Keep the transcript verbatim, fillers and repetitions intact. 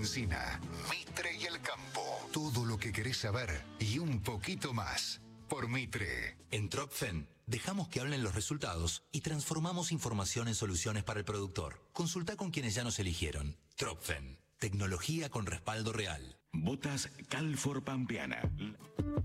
Encina, Mitre y el campo. Todo lo que querés saber y un poquito más por Mitre. En Tropfen dejamos que hablen los resultados y transformamos información en soluciones para el productor. Consulta con quienes ya nos eligieron. Tropfen, tecnología con respaldo real. Botas Calfor Pampeana.